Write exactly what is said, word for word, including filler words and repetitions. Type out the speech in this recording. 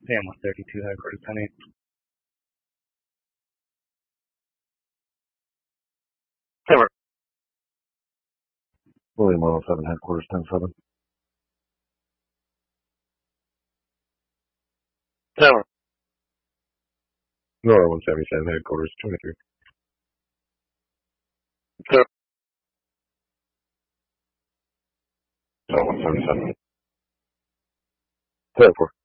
Sam one thirty-two, headquarters ten eight. Tower. William one oh seven, headquarters ten seven. Tower. Nora one seventy-seven, headquarters twenty-three. Tower. No, one seventy-seven. Tower four.